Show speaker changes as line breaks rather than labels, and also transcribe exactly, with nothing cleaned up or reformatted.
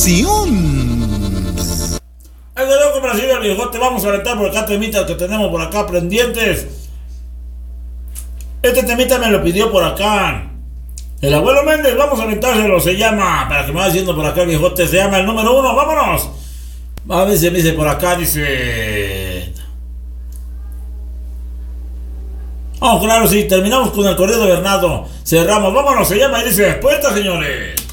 canción.
Ahí de loco, Brasil, el viejote. Vamos a aventar por acá temitas que tenemos por acá pendientes. Este temita me lo pidió por acá el abuelo Méndez. Vamos a aventárselo. Se llama, para que me vaya diciendo por acá el viejote, se llama el número uno. Vámonos. A ver si me dice por acá, dice. Oh, claro, sí, terminamos con el corrido de Bernardo. Cerramos, vámonos, se llama y dice, puesta, señores.